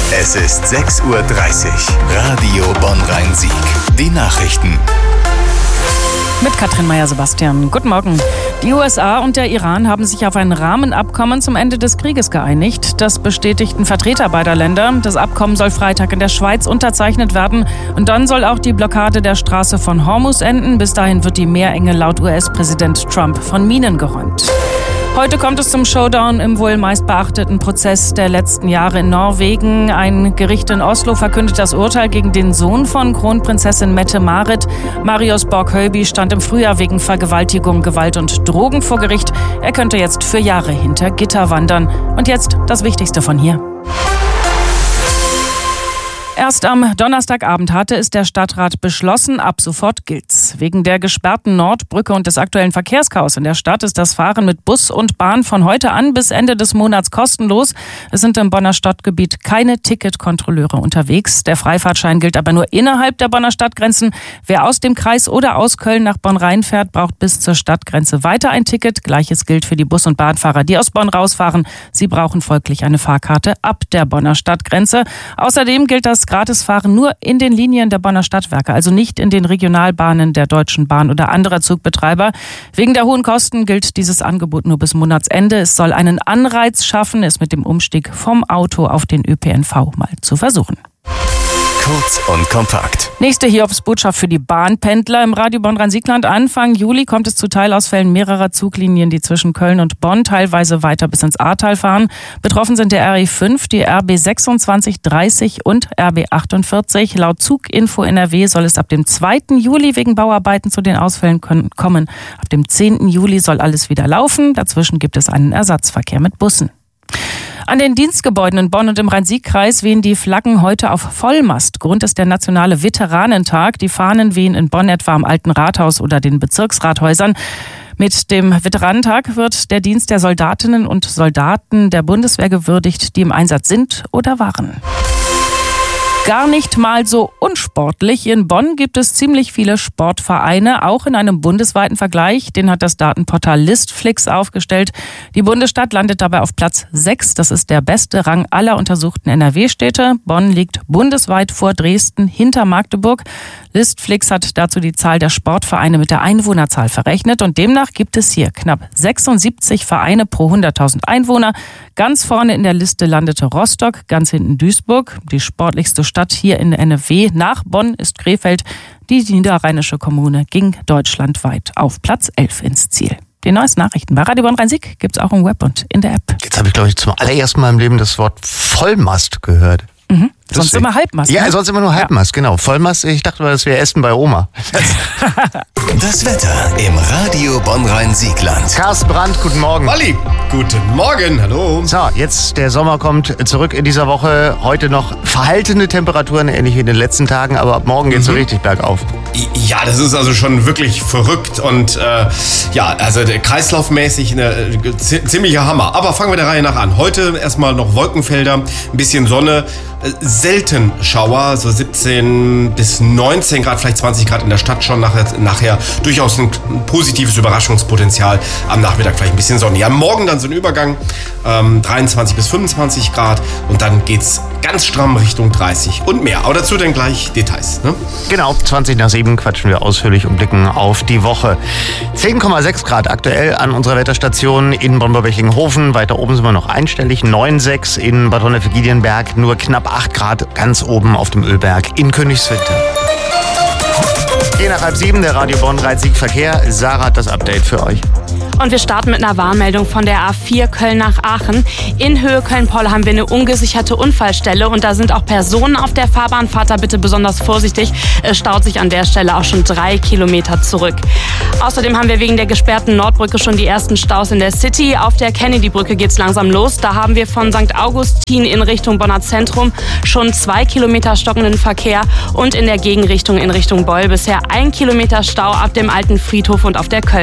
Es ist 6:30 Uhr. Radio Bonn-Rhein-Sieg. Die Nachrichten. Mit Katrin Meyer-Sebastian. Guten Morgen. Die USA und der Iran haben sich auf ein Rahmenabkommen zum Ende des Krieges geeinigt. Das bestätigten Vertreter beider Länder. Das Abkommen soll Freitag in der Schweiz unterzeichnet werden. Und dann soll auch die Blockade der Straße von Hormuz enden. Bis dahin wird die Meerenge laut US-Präsident Trump von Minen geräumt. Heute kommt es zum Showdown im wohl meistbeachteten Prozess der letzten Jahre in Norwegen. Ein Gericht in Oslo verkündet das Urteil gegen den Sohn von Kronprinzessin Mette-Marit. Marius Borg-Høiby stand im Frühjahr wegen Vergewaltigung, Gewalt und Drogen vor Gericht. Er könnte jetzt für Jahre hinter Gitter wandern. Und jetzt das Wichtigste von hier. Erst am Donnerstagabend hatte es der Stadtrat beschlossen, ab sofort gilt's. Wegen der gesperrten Nordbrücke und des aktuellen Verkehrschaos in der Stadt ist das Fahren mit Bus und Bahn von heute an bis Ende des Monats kostenlos. Es sind im Bonner Stadtgebiet keine Ticketkontrolleure unterwegs. Der Freifahrtschein gilt aber nur innerhalb der Bonner Stadtgrenzen. Wer aus dem Kreis oder aus Köln nach Bonn reinfährt, braucht bis zur Stadtgrenze weiter ein Ticket. Gleiches gilt für die Bus- und Bahnfahrer, die aus Bonn rausfahren. Sie brauchen folglich eine Fahrkarte ab der Bonner Stadtgrenze. Außerdem gilt das Gratisfahren nur in den Linien der Bonner Stadtwerke, also nicht in den Regionalbahnen der Deutschen Bahn oder anderer Zugbetreiber. Wegen der hohen Kosten gilt dieses Angebot nur bis Monatsende. Es soll einen Anreiz schaffen, es mit dem Umstieg vom Auto auf den ÖPNV mal zu versuchen. Kurz und kompakt. Nächste Hiobsbotschaft für die Bahnpendler im Radio Bonn-Rhein-Sieg-Land. Anfang Juli kommt es zu Teilausfällen mehrerer Zuglinien, die zwischen Köln und Bonn teilweise weiter bis ins Ahrtal fahren. Betroffen sind der RE5, die RB 26, 30 und RB 48. Laut Zuginfo NRW soll es ab dem 2. Juli wegen Bauarbeiten zu den Ausfällen kommen. Ab dem 10. Juli soll alles wieder laufen. Dazwischen gibt es einen Ersatzverkehr mit Bussen. An den Dienstgebäuden in Bonn und im Rhein-Sieg-Kreis wehen die Flaggen heute auf Vollmast. Grund ist der nationale Veteranentag. Die Fahnen wehen in Bonn etwa am Alten Rathaus oder den Bezirksrathäusern. Mit dem Veteranentag wird der Dienst der Soldatinnen und Soldaten der Bundeswehr gewürdigt, die im Einsatz sind oder waren. Gar nicht mal so unsportlich. In Bonn gibt es ziemlich viele Sportvereine, auch in einem bundesweiten Vergleich. Den hat das Datenportal Listflix aufgestellt. Die Bundesstadt landet dabei auf Platz 6. Das ist der beste Rang aller untersuchten NRW-Städte. Bonn liegt bundesweit vor Dresden hinter Magdeburg. Listflix hat dazu die Zahl der Sportvereine mit der Einwohnerzahl verrechnet und demnach gibt es hier knapp 76 Vereine pro 100.000 Einwohner. Ganz vorne in der Liste landete Rostock, ganz hinten Duisburg, die sportlichste Stadt hier in NRW. Nach Bonn ist Krefeld. Die niederrheinische Kommune ging deutschlandweit auf Platz 11 ins Ziel. Die neuesten Nachrichten bei Radio Bonn-Rhein-Sieg gibt es auch im Web und in der App. Jetzt habe ich, glaube ich, zum allerersten Mal im Leben das Wort Vollmast gehört. Mhm. Sonst immer Halbmast. Ja, ne? sonst immer nur Halbmast, genau. Vollmast, ich dachte mal, das wäre Essen bei Oma. Das Wetter im Radio Bonn-Rhein-Sieg-Land. Carsten Brandt, guten Morgen. Olli, guten Morgen, hallo. So, jetzt der Sommer kommt zurück in dieser Woche. Heute noch verhaltene Temperaturen, ähnlich wie in den letzten Tagen, aber ab morgen geht's so richtig bergauf. Ja, das ist also schon wirklich verrückt und also kreislaufmäßig ziemlicher Hammer. Aber fangen wir der Reihe nach an. Heute erstmal noch Wolkenfelder, ein bisschen Sonne, selten Schauer, so 17 bis 19 Grad, vielleicht 20 Grad in der Stadt schon. Nachher durchaus ein positives Überraschungspotenzial. Am Nachmittag vielleicht ein bisschen Sonne. Ja, morgen dann so ein Übergang, 23 bis 25 Grad und dann geht's ganz stramm Richtung 30 und mehr. Aber dazu dann gleich Details. Ne? Genau, 20 nach 7 quatschen wir ausführlich und blicken auf die Woche. 10,6 Grad aktuell an unserer Wetterstation in Bonn-Bechinghofen. Weiter oben sind wir noch einstellig. 9,6 in Bad Honnef-Giedienberg. Nur knapp 8 Grad ganz oben auf dem Ölberg in Königswinter. Nach 6:30 der Radio Bonn-Rhein-Sieg Verkehr. Sarah hat das Update für euch. Und wir starten mit einer Warnmeldung von der A4 Köln nach Aachen. In Höhe Köln-Poll haben wir eine ungesicherte Unfallstelle und da sind auch Personen auf der Fahrbahn. Fahrt da bitte besonders vorsichtig. Es staut sich an der Stelle auch schon 3 Kilometer zurück. Außerdem haben wir wegen der gesperrten Nordbrücke schon die ersten Staus in der City. Auf der Kennedy-Brücke geht's langsam los. Da haben wir von St. Augustin in Richtung Bonner Zentrum schon 2 Kilometer stockenden Verkehr und in der Gegenrichtung in Richtung Beul bisher 1 Kilometer Stau ab dem alten Friedhof und auf der Köln.